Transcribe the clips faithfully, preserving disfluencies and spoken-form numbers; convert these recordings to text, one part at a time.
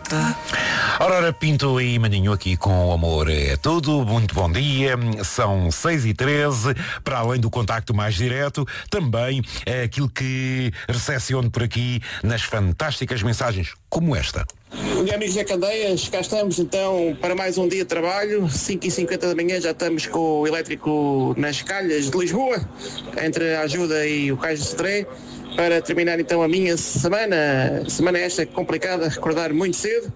Ora, Pinto e Maninho aqui com o amor é tudo, muito bom dia, são seis e treze, para além do contacto mais direto, também é aquilo que recepciono por aqui nas fantásticas mensagens como esta. Bom dia, amigos da Candeias, cá estamos então para mais um dia de trabalho, cinco e cinquenta da manhã já estamos com o elétrico nas calhas de Lisboa, entre a Ajuda e o Cais de Sodré, para terminar então a minha semana, semana esta complicada, recordar muito cedo,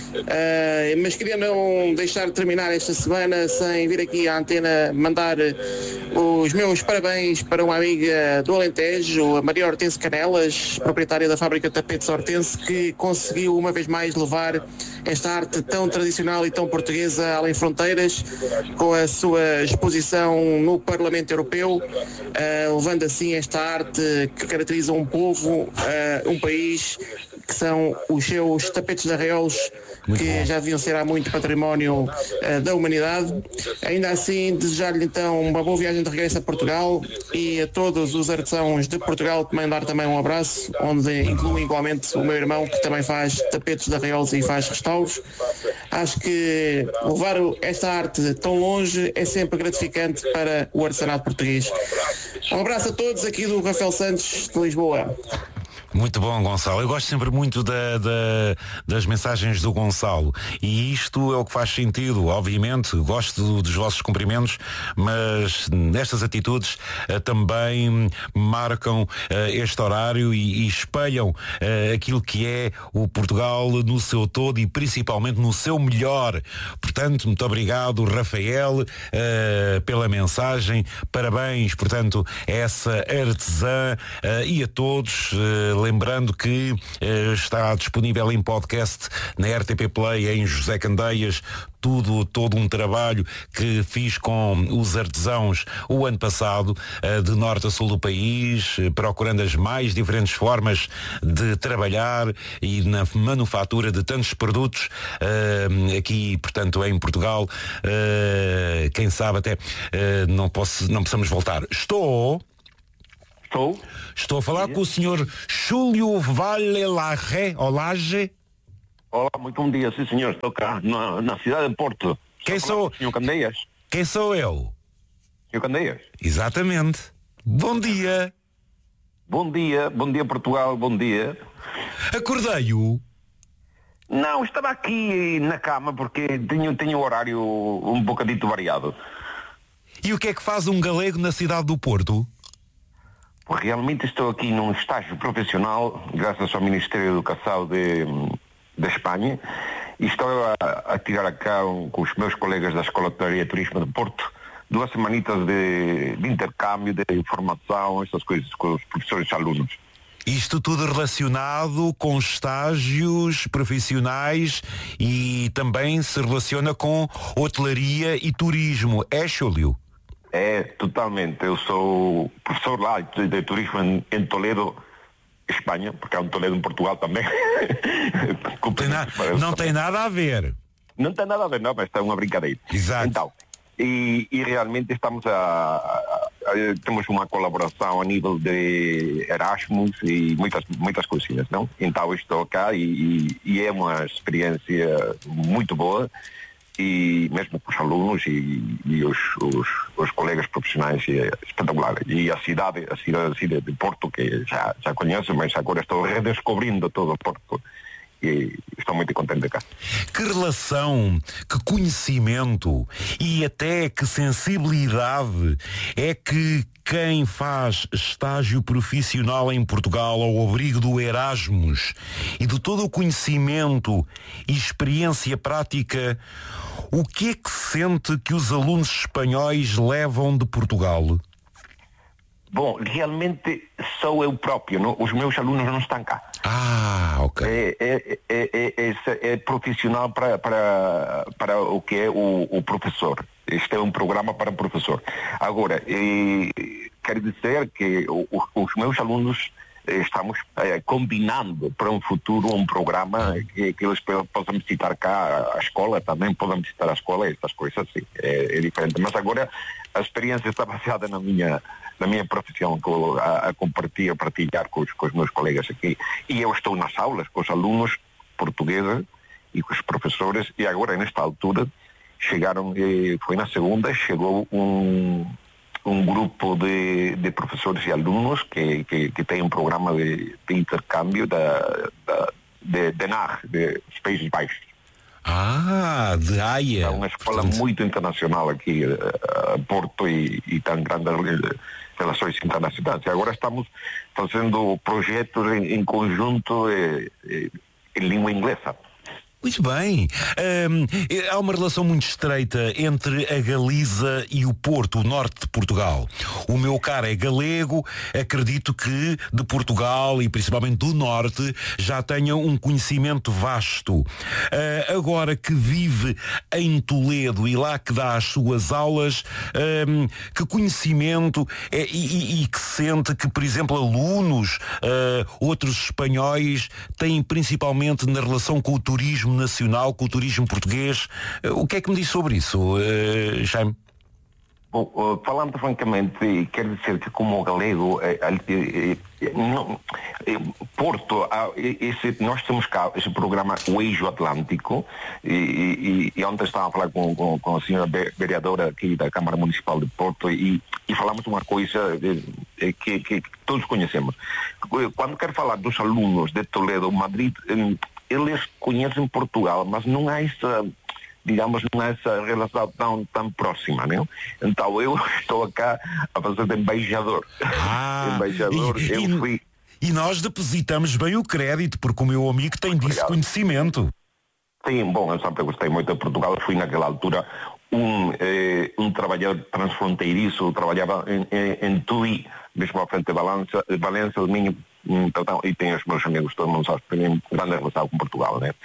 uh, mas queria não deixar de terminar esta semana sem vir aqui à antena mandar os meus parabéns para uma amiga do Alentejo, a Maria Hortense Canelas, proprietária da fábrica de tapetes Hortense, que conseguiu uma vez mais levar esta arte tão tradicional e tão portuguesa além fronteiras, com a sua exposição no Parlamento Europeu, uh, levando assim esta arte que caracteriza um povo, uh, um país, que são os seus tapetes de arraiolos, que já deviam ser há muito património uh, da humanidade. Ainda assim, desejar-lhe então uma boa viagem de regresso a Portugal, e a todos os artesãos de Portugal também dar também um abraço, onde inclui igualmente o meu irmão, que também faz tapetes de arraiolos e faz restauros. Acho que levar esta arte tão longe é sempre gratificante para o artesanato português. Um abraço a todos aqui do Rafael Santos de Lisboa. Muito bom, Gonçalo. Eu gosto sempre muito da, da, das mensagens do Gonçalo, e isto é o que faz sentido. Obviamente, gosto do, dos vossos cumprimentos, mas nestas atitudes uh, também marcam uh, este horário e, e espelham uh, aquilo que é o Portugal no seu todo e principalmente no seu melhor. Portanto, muito obrigado, Rafael, uh, pela mensagem. Parabéns, portanto, a essa artesã uh, e a todos. Uh, Lembrando que eh, está disponível em podcast na R T P Play, em José Candeias, tudo, todo um trabalho que fiz com os artesãos o ano passado, eh, de norte a sul do país, eh, procurando as mais diferentes formas de trabalhar e na manufatura de tantos produtos, eh, aqui, portanto, em Portugal. Eh, quem sabe até eh, não, posso, não possamos voltar. Estou... Estou. Estou a falar com o senhor Júlio Valelage. Olage. Olá, muito bom dia, sim senhor. Estou cá na, na cidade de Porto. Quem sou? senhor Candeias. Quem sou eu? senhor Candeias. Exatamente. Bom dia. Bom dia, bom dia Portugal, bom dia. Acordei-o? Não, estava aqui na cama porque tenho, tenho um horário um bocadito variado. E o que é que faz um galego na cidade do Porto? Realmente estou aqui num estágio profissional, graças ao Ministério da Educação de, de Espanha, e estou a, a tirar a cabo com os meus colegas da Escola de Hotelaria e Turismo de Porto duas semanitas de, de intercâmbio, de informação, essas coisas com os professores e alunos. Isto tudo relacionado com estágios profissionais e também se relaciona com hotelaria e turismo, é, Júlio? É, totalmente. Eu sou professor lá de, de turismo em, em Toledo, Espanha, porque há um Toledo em Portugal também. tem na, não tem nada a ver. Não tem nada a ver, não, mas é uma brincadeira. Exato. Então, e, e realmente estamos a, a, a, temos uma colaboração a nível de Erasmus e muitas, muitas coisinhas, não? Então estou cá e, e, e é uma experiência muito boa, e mesmo com os alunos e, e os, os, os colegas profissionais, é espetacular. E a cidade, a cidade, a cidade de Porto, que já, já conheço, mas agora estou redescobrindo todo o Porto e estou muito contente cá. Que relação, que conhecimento e até que sensibilidade é que quem faz estágio profissional em Portugal ao abrigo do Erasmus e de todo o conhecimento e experiência prática, o que é que sente que os alunos espanhóis levam de Portugal? Bom, realmente sou eu próprio, não? Os meus alunos não estão cá. Ah, ok. É, é, é, é, é, é profissional para, para, para o que é o, o professor. Este é um programa para o professor. Agora, é, quero dizer que o, os meus alunos estamos é, combinando para um futuro um programa que, que eles possam visitar cá a escola, também podem visitar a escola, estas coisas assim. É, é diferente. Mas agora a experiência está baseada na minha... na minha profissão, a, a compartilhar, a partilhar com os, com os meus colegas aqui. E eu estou nas aulas com os alunos portugueses e com os professores, e agora nesta altura chegaram, eh, foi na segunda, chegou um, um grupo de, de professores e alunos que, que, que tem um programa de, de intercâmbio da, da, de, de N A R, dos Países Baixos. Ah, de Haia. É uma escola Portanto... muito internacional aqui, a Porto, e, e tem grandes relações internacionais. E agora estamos fazendo projetos em, em conjunto eh, eh, em língua inglesa. Muito bem. Um, há uma relação muito estreita entre a Galiza e o Porto, o norte de Portugal. O meu caro é galego, acredito que de Portugal e principalmente do norte já tenha um conhecimento vasto. Uh, agora que vive em Toledo e lá que dá as suas aulas, um, que conhecimento é, e, e que sente que, por exemplo, alunos, uh, outros espanhóis, têm principalmente na relação com o turismo nacional, com o turismo português. O que é que me diz sobre isso, uh, Jaime? Bom, uh, falando francamente, quero dizer que como galego, eh, eh, eh, não, eh, Porto, ah, esse, nós temos cá esse programa O Eixo Atlântico, e, e, e ontem estava a falar com, com, com a senhora vereadora aqui da Câmara Municipal de Porto e, e falamos uma coisa eh, que, que todos conhecemos. Quando quero falar dos alunos de Toledo, Madrid, eh, eles conhecem Portugal, mas não há essa, digamos, não há essa relação tão, tão próxima, não? Então eu estou cá a fazer de embaixador. Ah, embaixador, e, eu e, fui... E nós depositamos bem o crédito, porque o meu amigo tem disso Obrigado. Conhecimento. Sim, bom, eu sempre gostei muito de Portugal. Eu fui naquela altura um, eh, um trabalhador transfronteiriço, trabalhava em, em, em Tui, mesmo à frente de Valência, Valência do Minho, então, e tenho os meus amigos, todo mundo sabe que tem grande relação com Portugal, né?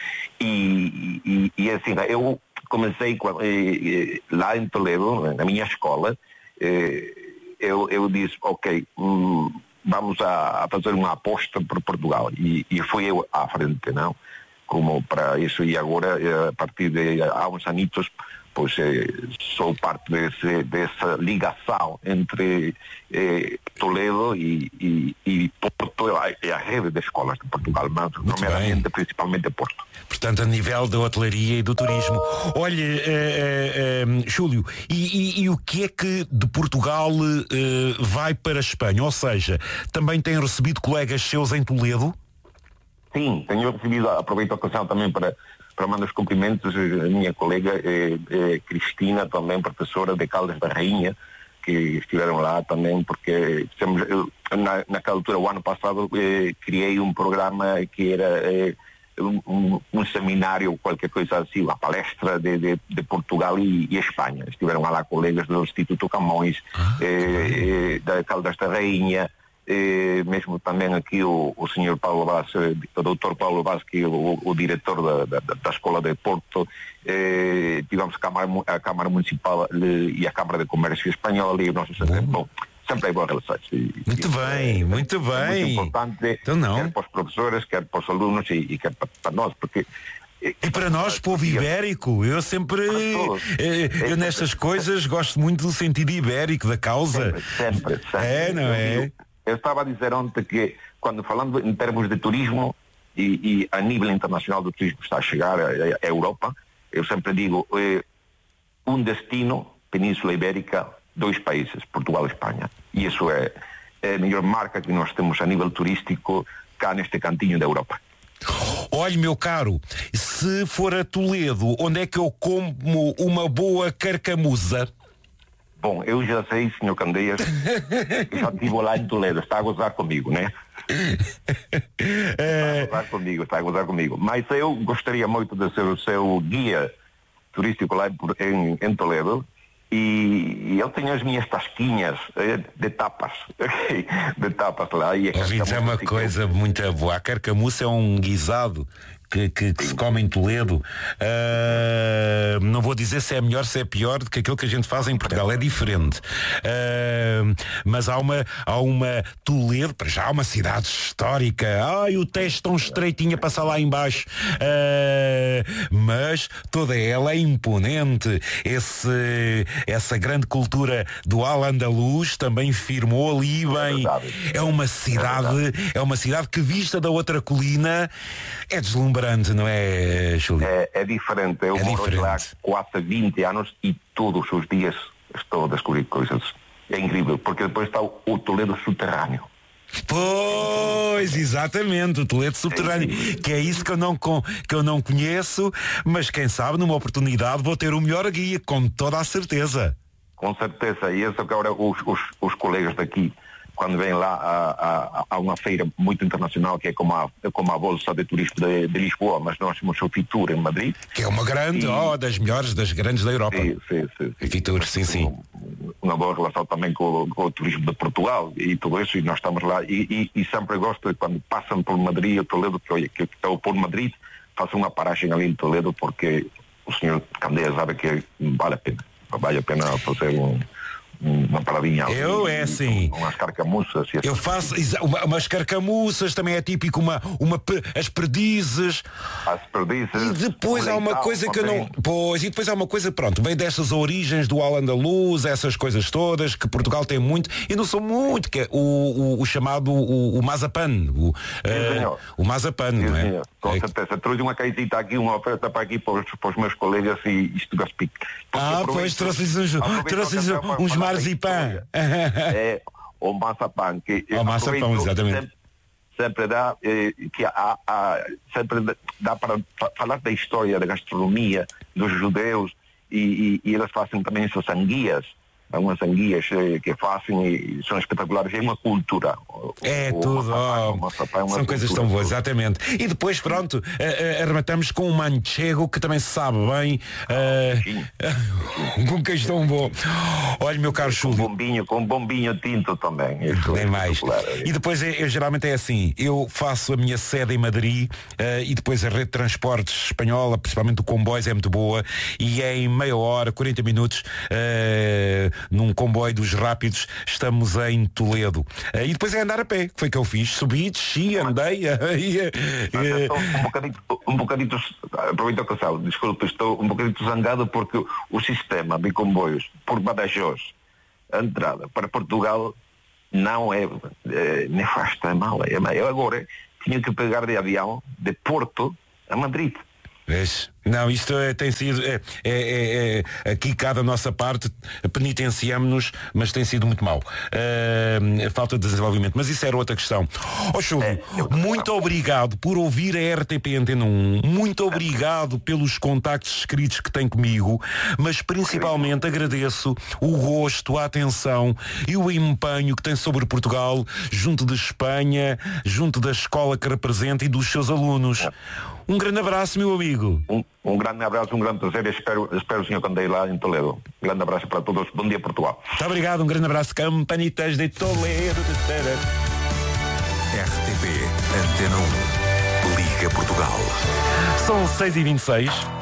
E, e, e assim, eu comecei eh, lá em Toledo, na minha escola, eh, eu, eu disse, ok, hum, vamos a, a fazer uma aposta por Portugal, e, e fui eu à frente, não? Como para isso, e agora, a partir de há uns anitos, pois eh, sou parte desse, dessa ligação entre eh, Toledo e, e, e Porto, e a rede de escolas de Portugal, mas nomeadamente, principalmente Porto. Portanto, a nível da hotelaria e do turismo. Olha, eh, eh, eh, Júlio, e, e, e o que é que de Portugal eh, vai para a Espanha? Ou seja, também tem recebido colegas seus em Toledo? Sim, tenho recebido, aproveito a ocasião também para para mandar os cumprimentos a minha colega eh, eh, Cristina, também professora de Caldas da Rainha, que estiveram lá também, porque temos, eu, na, naquela altura, o ano passado, eh, criei um programa que era eh, um, um seminário, qualquer coisa assim, uma palestra de, de, de Portugal e, e Espanha. Estiveram lá colegas do Instituto Camões, ah, eh, eh, da Caldas da Rainha, Eh, mesmo também aqui o, o senhor Paulo Vaz, o doutor Paulo Vaz, que é o, o diretor da, da, da Escola de Porto, eh, tivemos a Câmara, a Câmara Municipal e a Câmara de Comércio Espanhola e o nosso centro. Bom, sempre é boas relações. Muito e, bem, é, muito é bem. muito importante, então, não. quer para os professores, quer para os alunos e, e quer para, para nós, porque... E para nós, povo ibérico, eu sempre, eu nestas coisas gosto muito do sentido ibérico, da causa. Sempre, sempre. sempre. É, não é? Eu estava a dizer ontem que, quando falando em termos de turismo e, e a nível internacional do turismo está a chegar à Europa, eu sempre digo, é, um destino, Península Ibérica, dois países, Portugal e Espanha. E isso é, é a melhor marca que nós temos a nível turístico cá neste cantinho da Europa. Olhe, meu caro, se for a Toledo, onde é que eu como uma boa carcamuza? Bom, eu já sei, senhor Candeias, já estive lá em Toledo, está a gozar comigo, né? Está a gozar comigo, está a gozar comigo. Mas eu gostaria muito de ser o seu guia turístico lá em, em Toledo, e, e eu tenho as minhas tasquinhas de tapas, de tapas lá. E a é uma coisa muito boa. A carcamuça é um guisado que, que, que se come em Toledo. Uh, não vou dizer se é melhor, se é pior do que aquilo que a gente faz em Portugal, é diferente. Uh, mas há uma, há uma Toledo, para já há uma cidade histórica. Ai, o teste tão estreitinho a passar lá embaixo. Uh, mas toda ela é imponente. Esse, essa grande cultura do Al-Andalus também firmou ali bem. É, é uma cidade, é, é uma cidade que vista da outra colina é deslumbrante, não é, Júlio? É, é diferente. Eu é moro diferente. lá quase vinte anos e todos os dias estou a descobrir coisas. É incrível, porque depois está o, o Toledo subterrâneo. Pois, exatamente, o Toledo subterrâneo, que é isso que eu, não, que eu não conheço, mas quem sabe numa oportunidade vou ter o melhor guia, com toda a certeza. Com certeza, e isso que agora os, os, os colegas daqui, quando vêm lá a, a, a uma feira muito internacional, que é como a, como a Bolsa de Turismo de, de Lisboa, mas nós temos o Fitur em Madrid. Que é uma grande, e... oh, das melhores, das grandes da Europa. Sim, sim, sim. sim. Fitur, sim, sim. Uma boa relação também com, com o turismo de Portugal e tudo isso, e nós estamos lá, e, e, e sempre gosto de quando passam por Madrid e Toledo, que, que, que ou por Madrid, façam uma paragem ali em Toledo, porque o senhor Candeia sabe que vale a pena, vale a pena fazer um... uma paradinha ali, eu é assim umas carcamuças e eu faço uma, umas carcamuças também é típico, uma, uma as perdizes as perdizes e depois há uma coisa que eu não pois, e depois há uma coisa, pronto, vem destas origens do Al-Andalus, essas coisas todas que Portugal tem muito, e não sou muito, que é o, o, o chamado o, o mazapan o, uh, o mazapan, sim, não é? Senhor. Com é. certeza, trouxe uma caixita aqui, uma oferta para aqui para os, para os meus colegas e isto gaspique. Ah, pois trouxe-lhes uns, trouxe uns marzipan. É o maçapã, que o maçapã, exatamente. Sempre, sempre dá eh, que há, há, sempre dá para falar da história da gastronomia dos judeus e, e, e eles fazem também essas anguias. Algumas anguias eh, que fazem e são espetaculares, é uma cultura. É o, tudo, o, oh, o maçapã, é uma são coisas tão boas, exatamente. E depois, pronto, uh, uh, arrematamos com um manchego que também se sabe bem, uh, com queijo tão bom. Olha, meu caro Júlio. Com bombinho, com bombinho tinto também. Nem mais. E depois, eu, eu, geralmente é assim, eu faço a minha sede em Madrid uh, e depois a rede de transportes espanhola, principalmente o comboios, é muito boa e é em meia hora, quarenta minutos, uh, num comboio dos rápidos, estamos em Toledo. Uh, e depois é andar a pé, que foi que eu fiz. Subi, desci, andei. um bocadito, um bocadito, aproveito a ocasião, desculpe, estou um bocadito zangado porque o sistema de comboios por Badajoz, a entrada para Portugal, não é, é nefasta, é mala. É, eu agora tinha que pegar de avião de Porto a Madrid. Vês? Não, isto é, tem sido é, é, é, é, aqui cá da nossa parte penitenciamos-nos, mas tem sido muito mau. Uh, falta de desenvolvimento, mas isso era outra questão. Oh, Júlio, é, muito questão. Obrigado por ouvir a R T P Antena um, muito obrigado pelos contactos escritos que tem comigo, mas principalmente agradeço o gosto, a atenção e o empenho que tem sobre Portugal junto de Espanha, junto da escola que representa e dos seus alunos. Um grande abraço, meu amigo. Um, um grande abraço, um grande prazer. Espero, espero o senhor Candeia lá em Toledo. Um grande abraço para todos. Bom dia, Portugal. Muito obrigado. Um grande abraço. Campanitas de Toledo. R T P Antena um. Liga Portugal. São seis e vinte e seis.